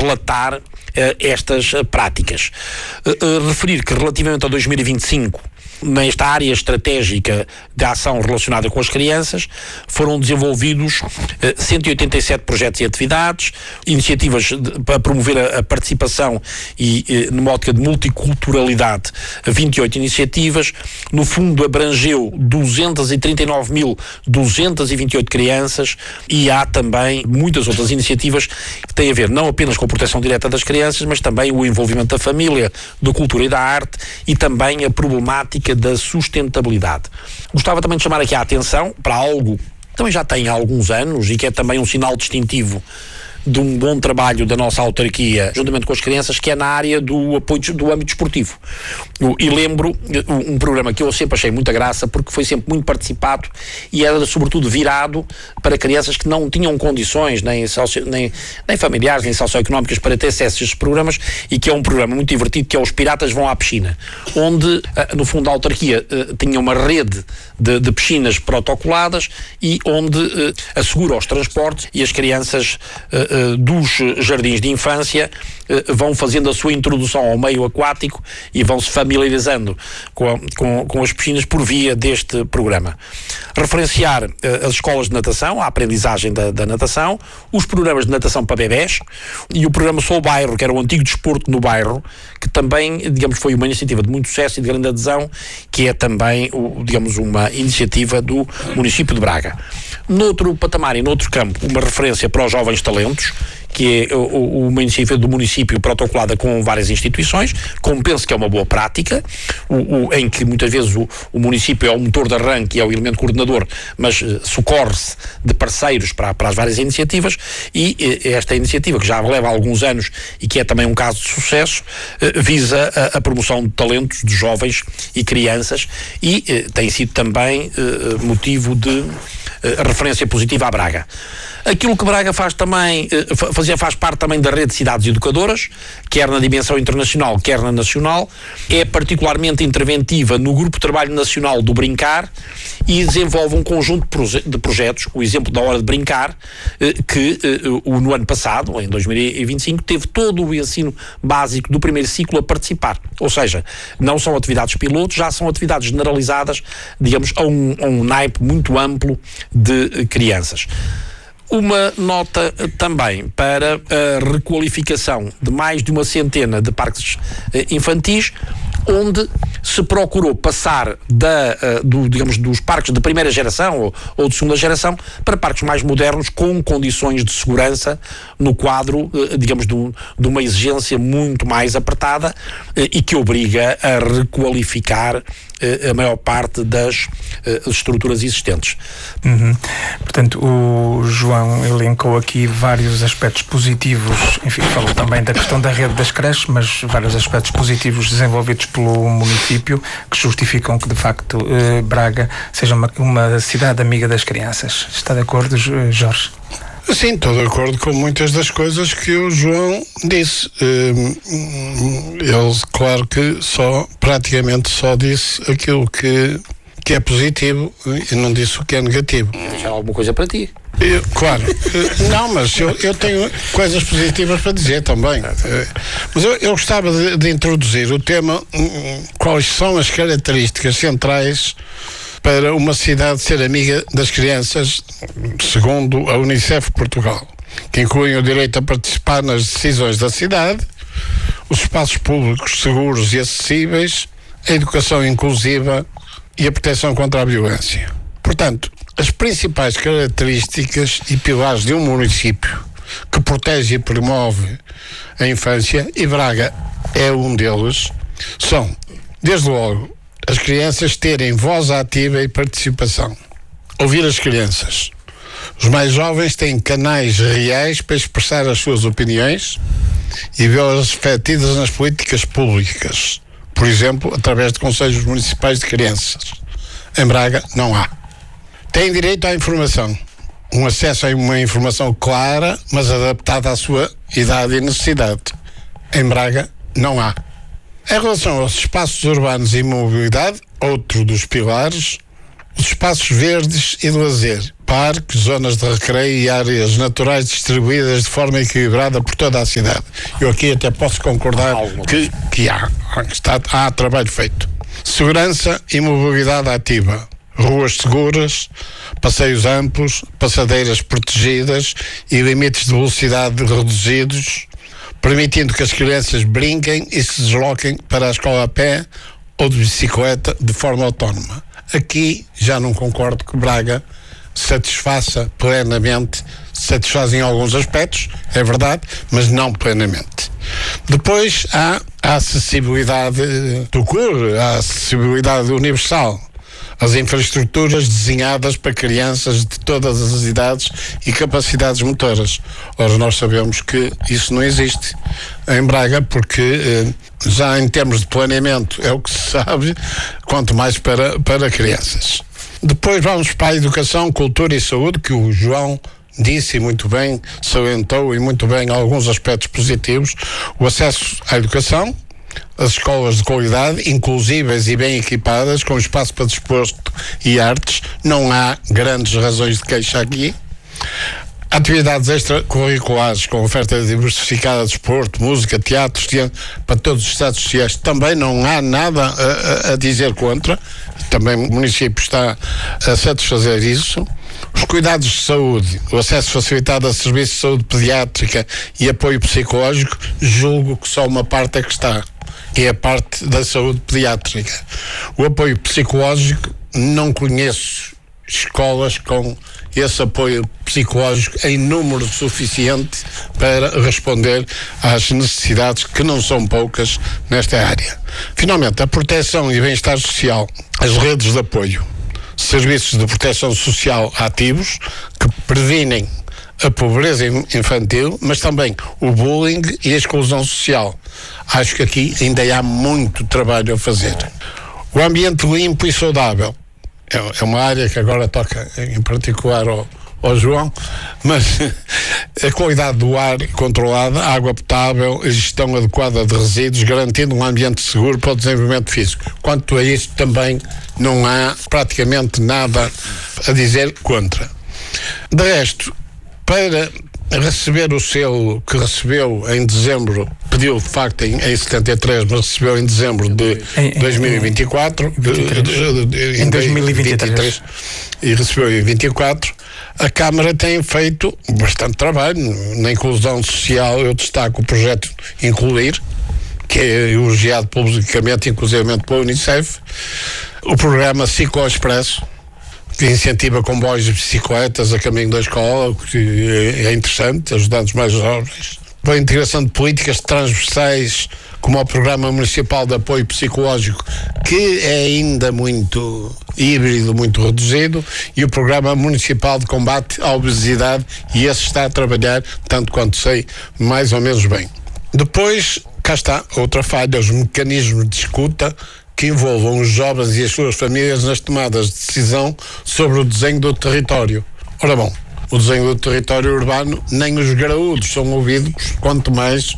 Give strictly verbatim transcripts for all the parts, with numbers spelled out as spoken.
relatar uh, estas uh, práticas. Uh, uh, referir que relativamente a dois mil e vinte e cinco, nesta área estratégica de ação relacionada com as crianças, foram desenvolvidos eh, cento e oitenta e sete projetos e atividades, iniciativas de, para promover a, a participação e, eh, numa ótica de multiculturalidade, vinte e oito iniciativas. No fundo, abrangeu duzentas e trinta e nove mil duzentas e vinte e oito crianças, e há também muitas outras iniciativas que têm a ver não apenas com a proteção direta das crianças, mas também o envolvimento da família, da cultura e da arte, e também a problemática da sustentabilidade. Gostava também de chamar aqui a atenção para algo que também já tem há alguns anos e que é também um sinal distintivo de um bom trabalho da nossa autarquia, juntamente com as crianças, que é na área do apoio do âmbito esportivo. E lembro um programa que eu sempre achei muita graça, porque foi sempre muito participado e era sobretudo virado para crianças que não tinham condições, nem, socio, nem, nem familiares, nem socioeconómicas, para ter acesso a estes programas, e que é um programa muito divertido, que é Os Piratas Vão à Piscina, onde, no fundo, a autarquia tinha uma rede de, de piscinas protocoladas e onde assegura os transportes, e as crianças dos jardins de infância vão fazendo a sua introdução ao meio aquático e vão se familiarizando com, a, com, com as piscinas por via deste programa. Referenciar uh, as escolas de natação, a aprendizagem da, da natação, os programas de natação para bebés e o programa Sou Bairro, que era o antigo desporto no bairro, que também, digamos, foi uma iniciativa de muito sucesso e de grande adesão, que é também, o, digamos, uma iniciativa do município de Braga. Noutro patamar e noutro campo, uma referência para os jovens talentos, que é uma iniciativa do município protocolada com várias instituições, como penso que é uma boa prática, o, o, em que muitas vezes o, o município é o motor de arranque e é o elemento coordenador, mas uh, socorre-se de parceiros para, para as várias iniciativas, e uh, esta iniciativa, que já leva alguns anos e que é também um caso de sucesso, uh, visa a, a promoção de talentos de jovens e crianças, e uh, tem sido também uh, motivo de uh, referência positiva à Braga. Aquilo que Braga faz também, fazia, faz parte também da rede de cidades educadoras, quer na dimensão internacional, quer na nacional, é particularmente interventiva no Grupo de Trabalho Nacional do Brincar e desenvolve um conjunto de projetos, o exemplo da Hora de Brincar, que no ano passado, em dois mil e vinte e cinco, teve todo o ensino básico do primeiro ciclo a participar. Ou seja, não são atividades pilotos, já são atividades generalizadas, digamos, a um, a um naipe muito amplo de crianças. Uma nota também para a requalificação de mais de uma centena de parques infantis, onde se procurou passar da, do, digamos, dos parques de primeira geração ou, ou de segunda geração para parques mais modernos, com condições de segurança no quadro, digamos, de, um, de uma exigência muito mais apertada e que obriga a requalificar a maior parte das uh, estruturas existentes. Uhum. Portanto, o João elencou aqui vários aspectos positivos, enfim, falou também da questão da rede das creches, mas vários aspectos positivos desenvolvidos pelo município que justificam que, de facto, uh, Braga seja uma, uma cidade amiga das crianças. Está de acordo, Jorge? Sim, estou de acordo com muitas das coisas que o João disse. Ele, claro que só, praticamente só disse aquilo que, que é positivo e não disse o que é negativo. Deixar alguma coisa para ti. Eu, claro, não, mas eu, eu tenho coisas positivas para dizer também. Mas eu, eu gostava de, de introduzir o tema, quais são as características centrais para uma cidade ser amiga das crianças, segundo a Unicef Portugal, que incluem o direito a participar nas decisões da cidade, os espaços públicos seguros e acessíveis, a educação inclusiva e a proteção contra a violência. Portanto, as principais características e pilares de um município que protege e promove a infância, e Braga é um deles, são, desde logo, as crianças terem voz ativa e participação. Ouvir as crianças. Os mais jovens têm canais reais para expressar as suas opiniões e vê-las refletidas nas políticas públicas. Por exemplo, através de conselhos municipais de crianças. Em Braga, não há. Têm direito à informação. Um acesso a uma informação clara, mas adaptada à sua idade e necessidade. Em Braga, não há. Em relação aos espaços urbanos e mobilidade, outro dos pilares, os espaços verdes e de lazer, parques, zonas de recreio e áreas naturais distribuídas de forma equilibrada por toda a cidade. Eu aqui até posso concordar que, que há, está, há trabalho feito. Segurança e mobilidade ativa. Ruas seguras, passeios amplos, passadeiras protegidas e limites de velocidade reduzidos, permitindo que as crianças brinquem e se desloquem para a escola a pé ou de bicicleta de forma autónoma. Aqui já não concordo que Braga satisfaça plenamente, satisfaz em alguns aspectos, é verdade, mas não plenamente. Depois há a acessibilidade do cor, a acessibilidade universal. As infraestruturas desenhadas para crianças de todas as idades e capacidades motoras. Ora, nós sabemos que isso não existe em Braga, porque eh, já em termos de planeamento é o que se sabe, quanto mais para, para crianças. Depois vamos para a educação, cultura e saúde, que o João disse muito bem, salientou e muito bem alguns aspectos positivos. O acesso à educação, as escolas de qualidade, inclusíveis e bem equipadas, com espaço para desporto e artes, não há grandes razões de queixa aqui. Atividades extracurriculares com oferta diversificada de desporto, música, teatro, ciência, para todos os estados sociais, também não há nada a, a, a dizer contra. Também o município está a satisfazer isso. Os cuidados de saúde, o acesso facilitado a serviços de saúde pediátrica e apoio psicológico, julgo que só uma parte é que está, que é a parte da saúde pediátrica. O apoio psicológico, não conheço escolas com esse apoio psicológico em número suficiente para responder às necessidades, que não são poucas, nesta área. Finalmente, a proteção e bem-estar social, as redes de apoio, serviços de proteção social ativos que previnem a pobreza infantil, mas também o bullying e a exclusão social. Acho que aqui ainda há muito trabalho a fazer. O ambiente limpo e saudável é uma área que agora toca em particular ao, ao João, mas a qualidade do ar controlada, água potável, a gestão adequada de resíduos, garantindo um ambiente seguro para o desenvolvimento físico. Quanto a isso, também não há praticamente nada a dizer contra. De resto, para receber o selo que recebeu em dezembro, pediu de facto em, em setenta e três, mas recebeu em dezembro de em, dois mil e vinte e quatro, em, de, de, de, em, em dois mil e vinte e três, vinte e três, e recebeu em vinte e quatro. A Câmara tem feito bastante trabalho na inclusão social. Eu destaco o projeto Incluir, que é elogiado publicamente, inclusivamente pela Unicef, o programa Ciclo Expresso, que incentiva comboios de bicicletas a caminho da escola, o que é interessante, ajudando os mais jovens. A integração de políticas transversais, como o Programa Municipal de Apoio Psicológico, que é ainda muito híbrido, muito reduzido, e o Programa Municipal de Combate à Obesidade, e esse está a trabalhar, tanto quanto sei, mais ou menos bem. Depois, cá está, outra falha, os mecanismos de escuta que envolvam os jovens e as suas famílias nas tomadas de decisão sobre o desenho do território. Ora bom, o desenho do território urbano, nem os graúdos são ouvidos, quanto mais,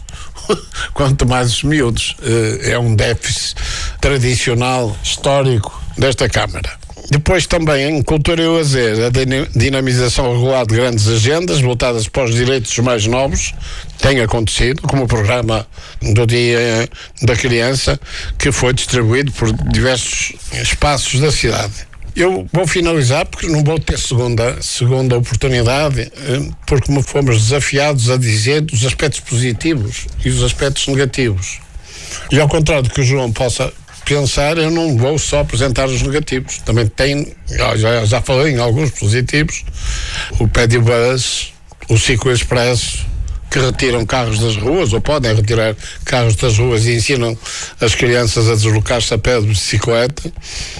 quanto mais os miúdos. É um déficit tradicional, histórico desta Câmara. Depois também em cultura e lazer, a dinamização regular de grandes agendas voltadas para os direitos dos mais novos tem acontecido, como o programa do Dia da Criança, que foi distribuído por diversos espaços da cidade. Eu vou finalizar, porque não vou ter segunda, segunda oportunidade, porque me fomos desafiados a dizer os aspectos positivos e os aspectos negativos. E ao contrário do que o João possa pensar, eu não vou só apresentar os negativos. Também tenho, já, já falei em alguns positivos, o Pedibus, o Ciclo Expresso, que retiram carros das ruas, ou podem retirar carros das ruas e ensinam as crianças a deslocar-se a pé de bicicleta.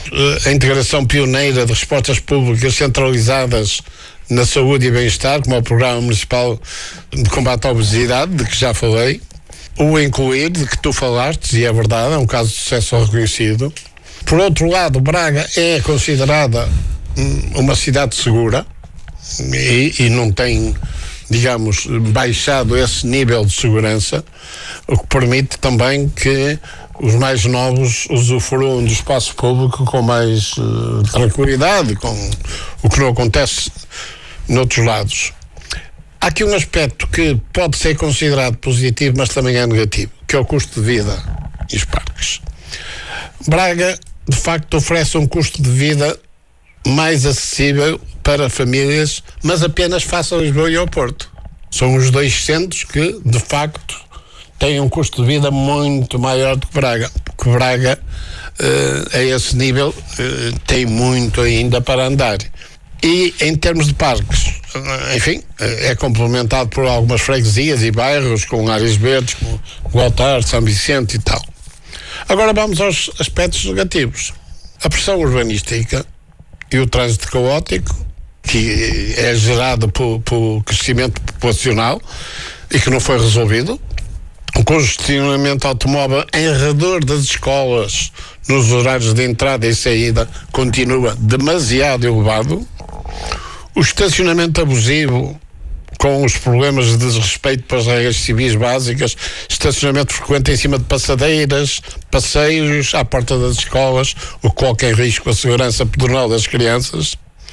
A integração pioneira de respostas públicas centralizadas na saúde e bem-estar, como é o Programa Municipal de Combate à Obesidade, de que já falei. O Incluir, de que tu falaste, e é verdade, é um caso de sucesso reconhecido. Por outro lado, Braga é considerada uma cidade segura e, e não tem digamos, baixado esse nível de segurança, o que permite também que os mais novos usufruam do espaço público com mais uh, tranquilidade, com o que não acontece noutros lados. Há aqui um aspecto que pode ser considerado positivo, mas também é negativo, que é o custo de vida e os parques. Braga, de facto, oferece um custo de vida mais acessível para famílias, mas apenas face a Lisboa e ao Porto. São os dois centros que, de facto, têm um custo de vida muito maior do que Braga. Porque Braga, uh, a esse nível, uh, tem muito ainda para andar. E, em termos de parques, uh, enfim, uh, é complementado por algumas freguesias e bairros com áreas verdes, como o Altar, São Vicente e tal. Agora vamos aos aspectos negativos. A pressão urbanística e o trânsito caótico, que é gerado por, por crescimento populacional e que não foi resolvido. O congestionamento automóvel em redor das escolas, nos horários de entrada e saída, continua demasiado elevado. O estacionamento abusivo, com os problemas de desrespeito para as regras civis básicas, estacionamento frequente em cima de passadeiras, passeios à porta das escolas, o que coloca em risco a segurança pedonal das crianças.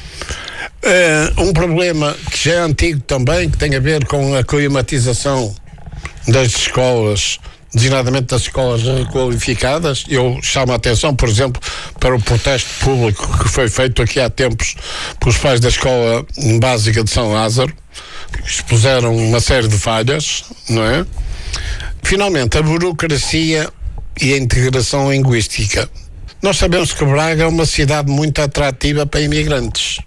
Uh, um problema que já é antigo também, que tem a ver com a climatização das escolas, designadamente das escolas requalificadas. Eu chamo a atenção, por exemplo, para o protesto público que foi feito aqui há tempos pelos pais da Escola Básica de São Lázaro, que expuseram uma série de falhas, não é? Finalmente, a burocracia e a integração linguística. Nós sabemos que Braga é uma cidade muito atrativa para imigrantes,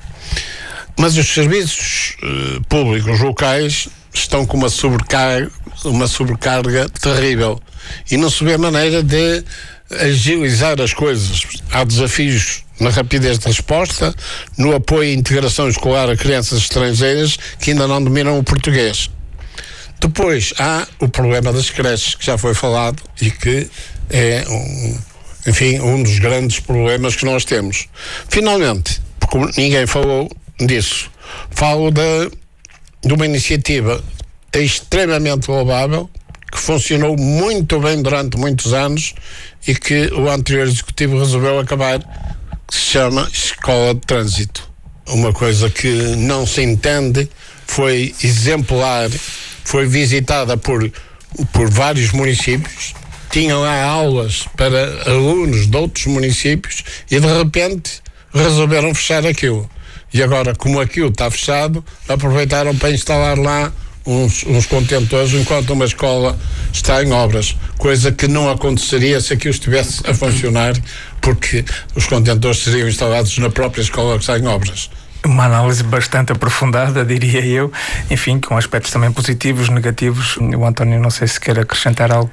mas os serviços uh, públicos locais estão com uma sobrecarga, uma sobrecarga terrível e não se vê maneira de agilizar as coisas. Há desafios na rapidez de resposta, no apoio e integração escolar a crianças estrangeiras que ainda não dominam o português. Depois há o problema das creches, que já foi falado e que é, um, enfim, um dos grandes problemas que nós temos. Finalmente, porque ninguém falou disso, falo da de uma iniciativa extremamente louvável, que funcionou muito bem durante muitos anos e que o anterior executivo resolveu acabar, que se chama Escola de Trânsito. Uma coisa que não se entende, foi exemplar, foi visitada por, por vários municípios, tinham lá aulas para alunos de outros municípios e de repente resolveram fechar aquilo. E agora, como aquilo está fechado, aproveitaram para instalar lá uns, uns contentores enquanto uma escola está em obras. Coisa que não aconteceria se aquilo estivesse a funcionar, porque os contentores seriam instalados na própria escola que está em obras. Uma análise bastante aprofundada, diria eu, enfim, com aspectos também positivos, negativos. O António, não sei se quer acrescentar algo.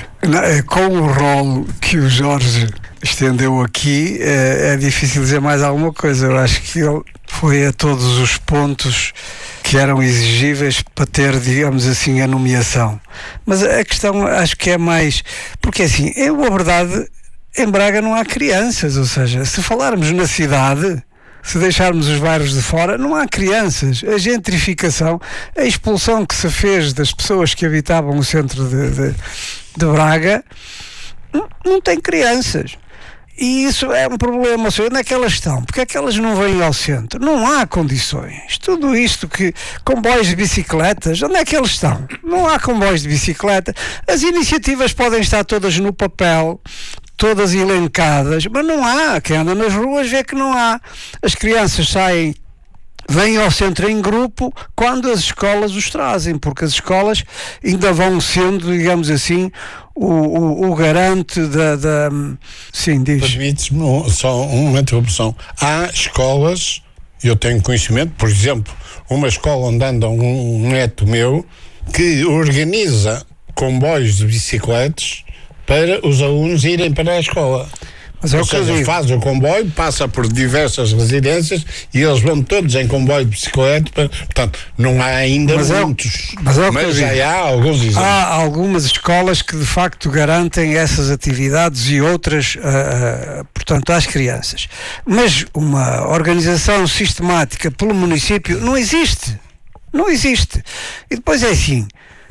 Com o rol que o Jorge estendeu aqui, é, é difícil dizer mais alguma coisa. Eu acho que ele foi a todos os pontos que eram exigíveis para ter, digamos assim, a nomeação. Mas a questão acho que é mais, porque assim, eu, a verdade, em Braga não há crianças, ou seja, se falarmos na cidade, se deixarmos os bairros de fora, não há crianças. A gentrificação, a expulsão que se fez das pessoas que habitavam o centro de, de, de Braga, não, não tem crianças. E isso é um problema. Ou seja, onde é que elas estão? Porque é que elas não vêm ao centro? Não há condições. Tudo isto que... Comboios de bicicletas, onde é que eles estão? Não há comboios de bicicleta. As iniciativas podem estar todas no papel, todas elencadas, mas não há. Quem anda nas ruas vê que não há. As crianças saem, vêm ao centro em grupo quando as escolas os trazem, porque as escolas ainda vão sendo, digamos assim, o, o, o garante da, da... Sim, diz. Permite-me só uma interrupção. Há escolas, eu tenho conhecimento, por exemplo, uma escola onde anda um neto meu que organiza comboios de bicicletas para os alunos irem para a escola. Mas é Ou seja, faz o comboio, passa por diversas residências e eles vão todos em comboio de bicicleta. Para, portanto, não há ainda mas muitos, é, mas, é mas já há alguns exemplos. Há algumas escolas que de facto garantem essas atividades e outras, uh, uh, portanto, às crianças. Mas uma organização sistemática pelo município não existe. Não existe. E depois é assim,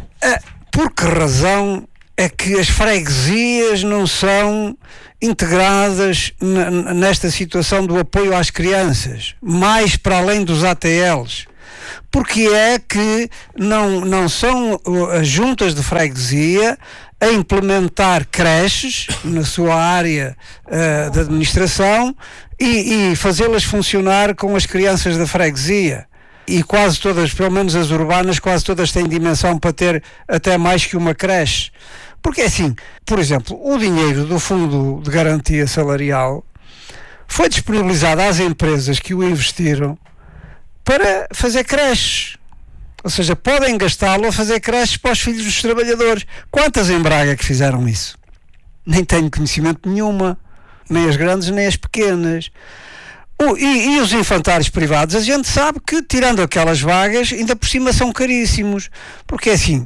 por que razão é que as freguesias não são integradas nesta situação do apoio às crianças, mais para além dos A T Ls? Porque é que não, não são as juntas de freguesia a implementar creches na sua área uh, de administração e, e fazê-las funcionar com as crianças da freguesia? E quase todas, pelo menos as urbanas, quase todas têm dimensão para ter até mais que uma creche. Porque assim, por exemplo, o dinheiro do Fundo de Garantia Salarial foi disponibilizado às empresas que o investiram para fazer creches. Ou seja, podem gastá-lo a fazer creches para os filhos dos trabalhadores. Quantas em Braga que fizeram isso? Nem tenho conhecimento nenhuma. Nem as grandes, nem as pequenas. Oh, e, e os infantários privados, a gente sabe que, tirando aquelas vagas, ainda por cima são caríssimos. Porque assim,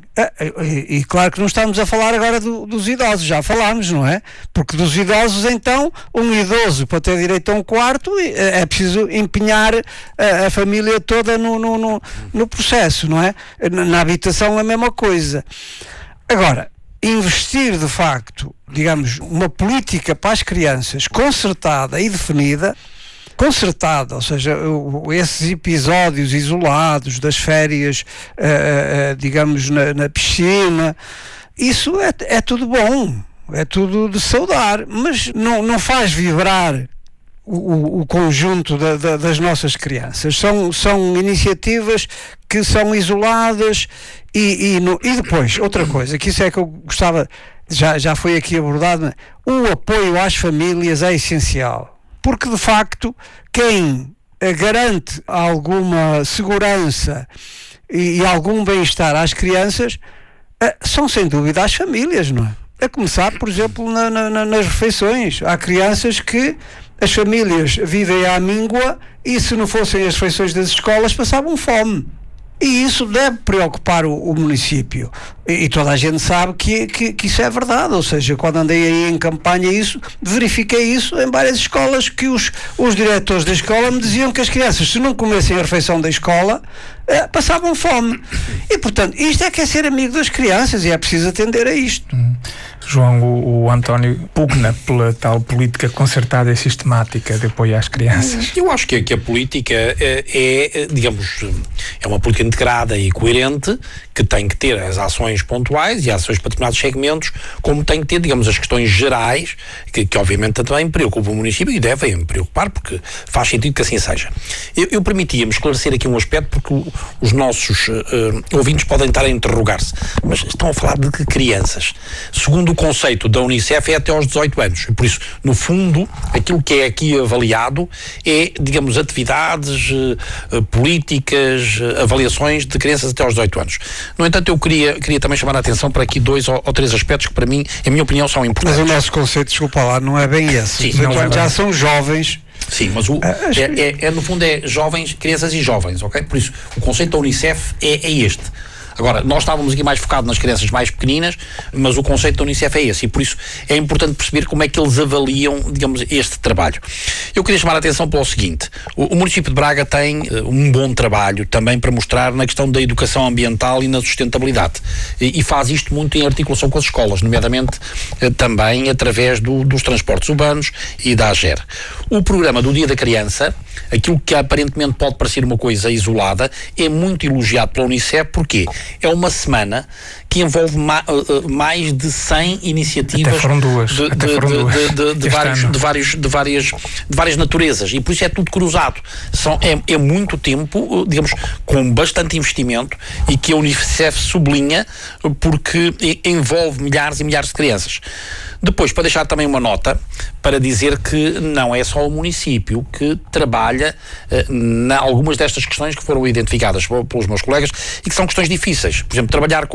e, e claro que não estamos a falar agora do, dos idosos, já falámos, não é? Porque dos idosos, então, um idoso para ter direito a um quarto, é preciso empenhar a, a família toda no, no, no, no processo, não é? Na, na habitação é a mesma coisa. Agora, investir de facto, digamos, uma política para as crianças concertada e definida, concertada, ou seja, esses episódios isolados das férias, uh, uh, digamos, na, na piscina, isso é, é tudo bom, é tudo de saudar, mas não, não faz vibrar o, o, o conjunto da, da, das nossas crianças. São, são iniciativas que são isoladas e, e, no, e depois, outra coisa, que isso é que eu gostava, já, já foi aqui abordado, o apoio às famílias é essencial. Porque, de facto, quem garante alguma segurança e, e algum bem-estar às crianças são, sem dúvida, as famílias, não é? A começar, por exemplo, na, na, nas refeições. Há crianças que as famílias vivem à míngua e, se não fossem as refeições das escolas, passavam fome. E isso deve preocupar o, o município. E, e toda a gente sabe que, que, que isso é verdade. Ou seja, quando andei aí em campanha isso, verifiquei isso em várias escolas, que os, os diretores da escola me diziam que as crianças, se não comessem a refeição da escola, eh, passavam fome. E, portanto, isto é que é ser amigo das crianças e é preciso atender a isto. Hum. João, o, o António pugna pela tal política concertada e sistemática de apoio às crianças. Eu acho que, que a política é, é, digamos, é uma política integrada e coerente, que tem que ter as ações pontuais e ações para determinados segmentos, como tem que ter, digamos, as questões gerais, que, que obviamente também preocupam o município e devem me preocupar, porque faz sentido que assim seja. Eu, eu permitia-me esclarecer aqui um aspecto, porque o, os nossos uh, ouvintes podem estar a interrogar-se, mas estão a falar de que crianças? Segundo o conceito da Unicef, é até aos dezoito anos. E por isso, no fundo, aquilo que é aqui avaliado é, digamos, atividades uh, políticas, uh, avaliações de crianças até aos dezoito anos. No entanto, eu queria, queria também chamar a atenção para aqui dois ou, ou três aspectos que, para mim, em minha opinião, são importantes. Mas o nosso conceito, desculpa lá, não é bem esse. Sim, não é já são jovens. Sim, mas o, é, é, é, no fundo é jovens, crianças e jovens, ok? Por isso, o conceito da Unicef é, é este. Agora, nós estávamos aqui mais focados nas crianças mais pequeninas, mas o conceito da Unicef é esse, e por isso é importante perceber como é que eles avaliam, digamos, este trabalho. Eu queria chamar a atenção para o seguinte: o, o município de Braga tem uh, um bom trabalho também para mostrar na questão da educação ambiental e na sustentabilidade, e, e faz isto muito em articulação com as escolas, nomeadamente uh, também através do, dos transportes urbanos e da AGER. O programa do Dia da Criança, aquilo que aparentemente pode parecer uma coisa isolada, é muito elogiado pela Unicef. Porquê? É uma semana que envolve ma, uh, mais de cem iniciativas. Até foram duas. De, Até de, foram de, duas. De, de, de, vários, de, vários, de, várias, de várias naturezas. E por isso é tudo cruzado. São, é, é muito tempo, digamos, com bastante investimento, e que a Unicef sublinha porque envolve milhares e milhares de crianças. Depois, para deixar também uma nota, para dizer que não é só o município que trabalha uh, em algumas destas questões que foram identificadas pelos meus colegas e que são questões difíceis. Por exemplo, trabalhar com, com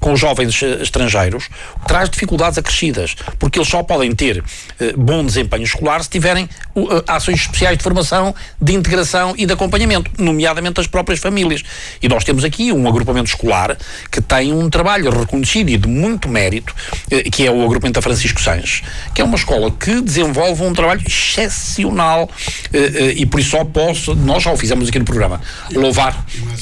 com os jovens estrangeiros traz dificuldades acrescidas, porque eles só podem ter eh, bom desempenho escolar se tiverem uh, ações especiais de formação, de integração e de acompanhamento, nomeadamente das próprias famílias. E nós temos aqui um agrupamento escolar que tem um trabalho reconhecido e de muito mérito, eh, que é o agrupamento da Francisco Sanches, que é uma escola que desenvolve um trabalho excepcional eh, eh, e por isso só posso, nós já o fizemos aqui no programa, louvar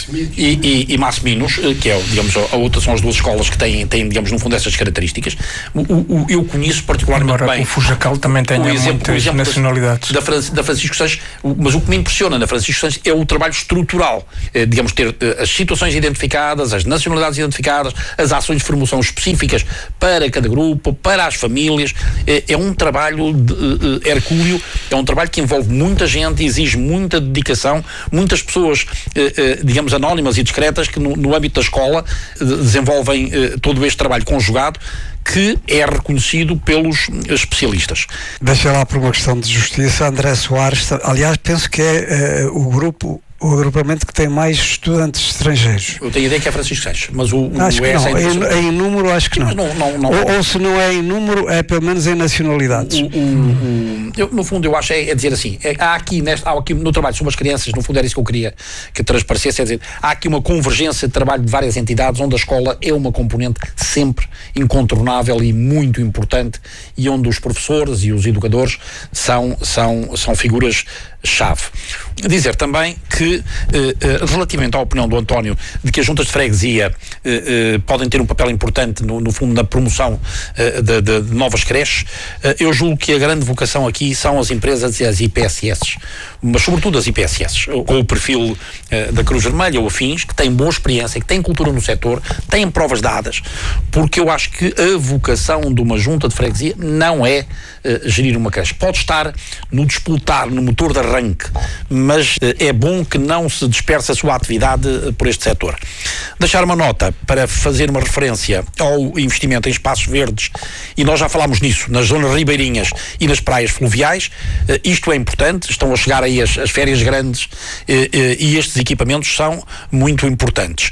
e, e, e Massiminos, que é, digamos, a outra, são as duas escolas que têm, têm digamos, no fundo, essas características. O, o, eu conheço particularmente Embora bem. O Fujacal também tenha muitas nacionalidades. Da, da, da Francisco Sanches, mas o que me impressiona na Francisco Sanches é o trabalho estrutural. Eh, digamos, ter eh, as situações identificadas, as nacionalidades identificadas, as ações de formação específicas para cada grupo, para as famílias. Eh, é um trabalho de, eh, hercúleo, é um trabalho que envolve muita gente, exige muita dedicação, muitas pessoas, eh, eh, digamos, anónimas e discretas que no, no âmbito da escola eh, desenvolvem eh, todo este trabalho conjugado que é reconhecido pelos especialistas. Deixa lá por uma questão de justiça, André Soares, aliás, penso que é uh, o grupo, o agrupamento que tem mais estudantes estrangeiros. Eu tenho a ideia que é Francisco Sanches, mas o, o acho que é não, em, em número acho que não. não, não, não ou, ou se não é em número, é pelo menos em nacionalidades. O, o, o, eu, no fundo, eu acho é, é dizer assim, é, há, aqui neste, há aqui no trabalho sobre as crianças, no fundo era isso que eu queria que transparecesse, é dizer, há aqui uma convergência de trabalho de várias entidades onde a escola é uma componente sempre incontornável e muito importante e onde os professores e os educadores são, são, são figuras-chave. Dizer também que, eh, eh, relativamente à opinião do António, de que as juntas de freguesia eh, eh, podem ter um papel importante, no, no fundo, na promoção eh, de, de, de novas creches, eh, eu julgo que a grande vocação aqui são as empresas e as I P S S, mas sobretudo as I P S S, com o perfil eh, da Cruz Vermelha ou afins, que têm boa experiência, que têm cultura no setor, têm provas dadas, porque eu acho que a vocação de uma junta de freguesia não é eh, gerir uma creche. Pode estar no disputar, no motor de arranque, mas eh, é bom que não se disperse a sua atividade eh, por este setor. Deixar uma nota para fazer uma referência ao investimento em espaços verdes, e nós já falámos nisso, nas zonas ribeirinhas e nas praias fluviais. Eh, isto é importante, estão a chegar aí as, as férias grandes eh, eh, e estes equipamentos são muito importantes.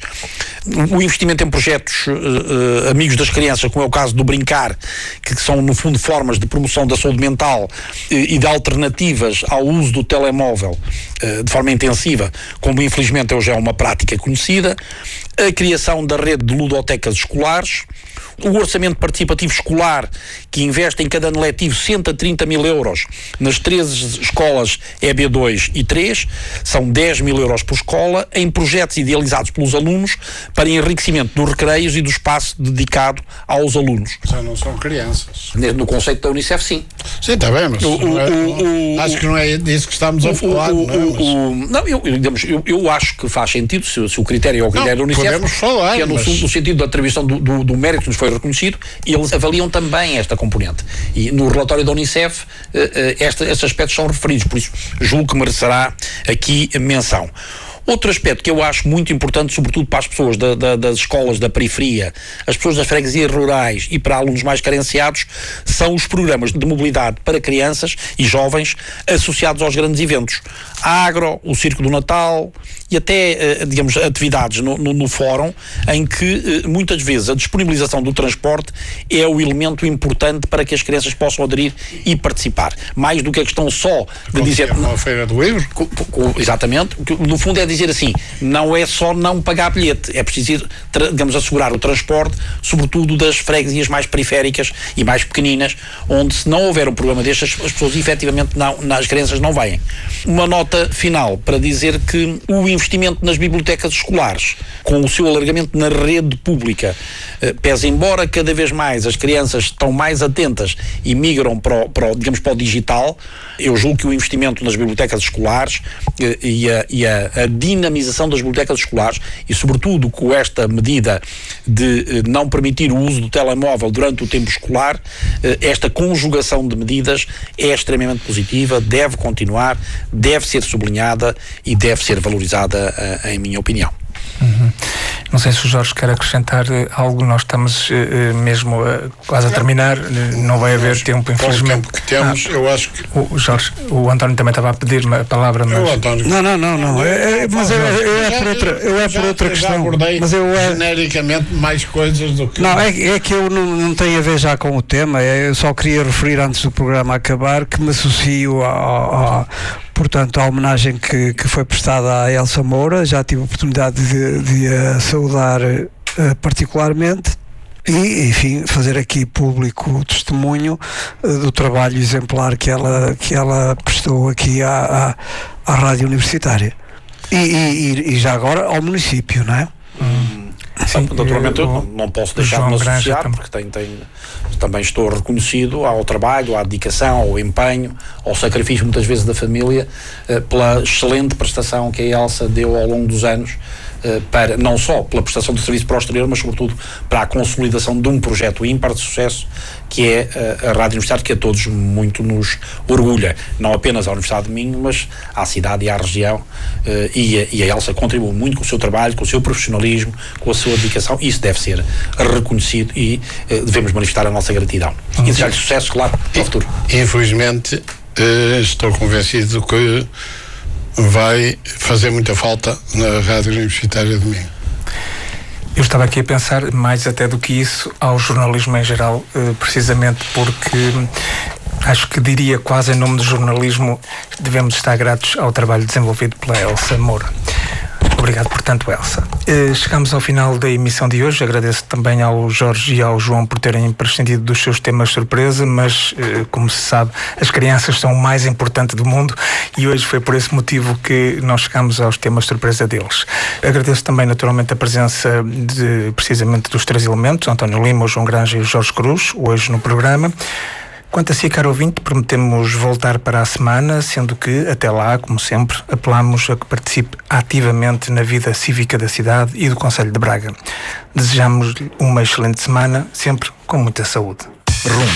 O investimento em projetos eh, amigos das crianças, como é o caso do Brincar, que são no fundo formas de promoção da saúde mental eh, e de alternativas ao uso do telemóvel eh, de forma intensiva, como infelizmente hoje é uma prática conhecida, a criação da rede de ludotecas escolares, o orçamento participativo escolar, que investe em cada ano letivo cento a trinta mil euros nas treze escolas E B dois e três, são dez mil euros por escola, em projetos idealizados pelos alunos para enriquecimento dos recreios e do espaço dedicado aos alunos. Já não são crianças. No conceito da Unicef, sim. Sim, está bem, mas o, o, é, o, acho que não é disso que estamos a falar. O, não, é, mas... o, não eu, eu, digamos, eu, eu acho que faz sentido, se, se o critério é o critério da Unicef, podemos falar, que é no, mas... no sentido da atribuição do, do, do mérito que nos foi reconhecido, eles avaliam também esta componente. E no relatório da Unicef, este, estes aspectos são referidos, por isso julgo que merecerá aqui menção. Outro aspecto que eu acho muito importante, sobretudo para as pessoas da, da, das escolas da periferia, as pessoas das freguesias rurais e para alunos mais carenciados, são os programas de mobilidade para crianças e jovens associados aos grandes eventos. A Agro, o Circo do Natal e até, digamos, atividades no, no, no fórum, em que muitas vezes a disponibilização do transporte é o elemento importante para que as crianças possam aderir e participar. Mais do que a questão só de Como dizer... É uma feira do livro? Co, co, exatamente. No fundo é dizer assim, não é só não pagar bilhete, é preciso, digamos, assegurar o transporte, sobretudo das freguesias mais periféricas e mais pequeninas, onde se não houver um programa destes, as pessoas efetivamente não, as crianças não vêm. Uma nota final para dizer que o investimento nas bibliotecas escolares, com o seu alargamento na rede pública, eh, pese embora cada vez mais as crianças estão mais atentas e migram para o, para o, digamos, para o digital, eu julgo que o investimento nas bibliotecas escolares eh, e, a, e a, a dinamização das bibliotecas escolares e sobretudo com esta medida de eh, não permitir o uso do telemóvel durante o tempo escolar, eh, esta conjugação de medidas é extremamente positiva, deve continuar, deve ser sublinhada e deve ser valorizada, uh, em minha opinião. Uhum. Não sei se o Jorge quer acrescentar algo, nós estamos uh, mesmo uh, quase a terminar, não vai haver nós, tempo, infelizmente. Com o tempo que temos, ah, eu acho que... O Jorge, o António também estava a pedir a palavra, mas... Eu, António... Não, não, não, não, é, é, mas eu, eu, eu é por outra, eu é por outra questão. Abordei mas eu é... genericamente mais coisas do que... Não, é, é que eu não, não tenho a ver já com o tema, eu só queria referir antes do programa acabar que me associo a, a, portanto, à homenagem que, que foi prestada à Elsa Moura. Já tive a oportunidade de, de a saudar uh, particularmente e, enfim, fazer aqui público o testemunho uh, do trabalho exemplar que ela, que ela prestou aqui à, à, à Rádio Universitária e, e, e já agora ao município, não é? Hum. Sim, naturalmente eu não, não posso deixar de me associar, porque tem, tem, também estou reconhecido ao trabalho, à dedicação, ao empenho, ao sacrifício muitas vezes da família, eh, pela excelente prestação que a Elsa deu ao longo dos anos, eh, para, não só pela prestação de serviço para o exterior, mas sobretudo para a consolidação de um projeto ímpar de sucesso, que é uh, a Rádio Universitária, que a todos muito nos orgulha, não apenas à Universidade de Minho, mas à cidade e à região, uh, e, a, e a Elsa contribui muito com o seu trabalho, com o seu profissionalismo, com a sua dedicação. Isso deve ser reconhecido e uh, devemos manifestar a nossa gratidão. E desejar-lhe sucesso, claro, para o futuro. Infelizmente, uh, estou convencido que vai fazer muita falta na Rádio Universitária de Minho. Eu estava aqui a pensar, mais até do que isso, ao jornalismo em geral, precisamente porque acho que diria quase em nome do jornalismo, devemos estar gratos ao trabalho desenvolvido pela Elsa Moura. Obrigado, portanto, Elsa. Chegamos ao final da emissão de hoje. Agradeço também ao Jorge e ao João por terem prescindido dos seus temas surpresa, mas, como se sabe, as crianças são o mais importante do mundo e hoje foi por esse motivo que nós chegamos aos temas surpresa deles. Agradeço também, naturalmente, a presença de, precisamente dos três elementos, António Lima, o João Granja e o Jorge Cruz, hoje no programa. Quanto a si, caro ouvinte, prometemos voltar para a semana, sendo que, até lá, como sempre, apelamos a que participe ativamente na vida cívica da cidade e do Concelho de Braga. Desejamos uma excelente semana, sempre com muita saúde.